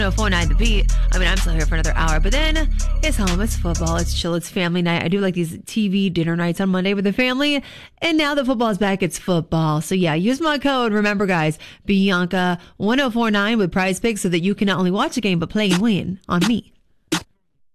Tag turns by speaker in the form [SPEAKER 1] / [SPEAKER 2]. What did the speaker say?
[SPEAKER 1] 1049 The Beat. I mean, I'm still here for another hour, but then it's home, it's football, it's chill, it's family night. I do like these TV dinner nights on Monday with the family, and now that football is back, it's football. So yeah, use my code. Remember, guys, Bianca 1049 with Prize Picks so that you can not only watch the game, but play and win on me.